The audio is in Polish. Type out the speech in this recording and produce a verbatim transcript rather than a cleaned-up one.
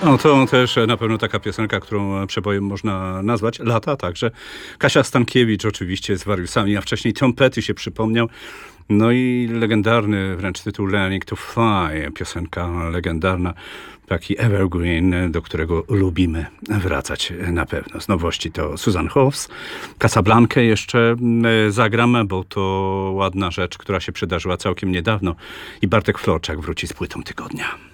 No to też na pewno taka piosenka, którą przebojem można nazwać. Lata także. Kasia Stankiewicz oczywiście z Wariusami, a wcześniej Tom Petty się przypomniał. No i legendarny wręcz tytuł Learning to Fly. Piosenka legendarna. Taki evergreen, do którego lubimy wracać na pewno. Z nowości to Susan Hoffs. Casablankę jeszcze zagram, bo to ładna rzecz, która się przydarzyła całkiem niedawno. I Bartek Florczak wróci z płytą tygodnia.